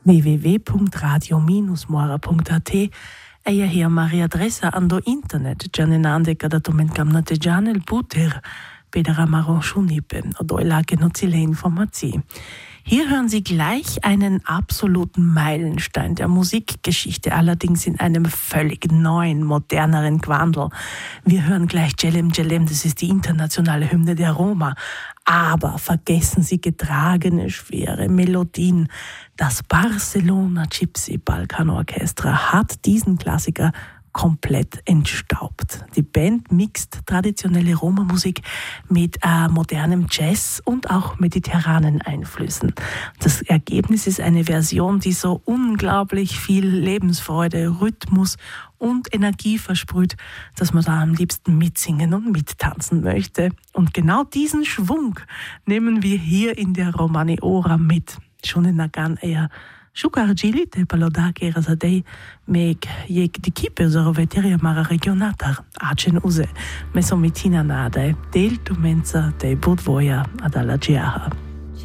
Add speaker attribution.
Speaker 1: www.radio-mora.at e hier Maria adresa ando internet gianenande kada tomen kamnate gianel puter pedera maron shunipe odo elake nozile informazi. Hier hören Sie gleich einen absoluten Meilenstein der Musikgeschichte, allerdings in einem völlig neuen, moderneren Gewandel. Wir hören gleich Jelem Jelem, das ist die internationale Hymne der Roma. Aber vergessen Sie getragene, schwere Melodien. Das Barcelona Gypsy Balkan Orchestra hat diesen Klassiker komplett entstaubt. Die Band mixt traditionelle Roma-Musik mit modernem Jazz und auch mediterranen Einflüssen. Das Ergebnis ist eine Version, die so unglaublich viel Lebensfreude, Rhythmus und Energie versprüht, dass man da am liebsten mitsingen und mittanzen möchte. Und genau diesen Schwung nehmen wir hier in der Romani Ora mit. Schon in Nagan eher Shukarjili te palodake razadei meg yek dikipe zoroveteria mara regionatar acen use mesomitina nade del tumenza de budvoja adala giaha.